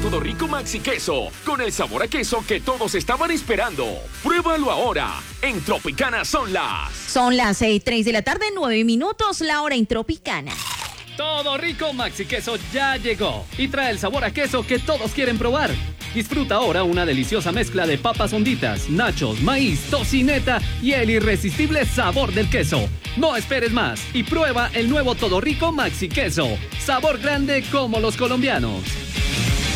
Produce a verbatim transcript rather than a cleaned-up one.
Todo Rico Maxi Queso, con el sabor a queso que todos estaban esperando. Pruébalo ahora. En Tropicana son las... Son las seis, tres de la tarde, nueve minutos, la hora en Tropicana. Todo Rico Maxi Queso ya llegó y trae el sabor a queso que todos quieren probar. Disfruta ahora una deliciosa mezcla de papas honditas, nachos, maíz, tocineta y el irresistible sabor del queso. No esperes más y prueba el nuevo Todo Rico Maxi Queso. Sabor grande como los colombianos.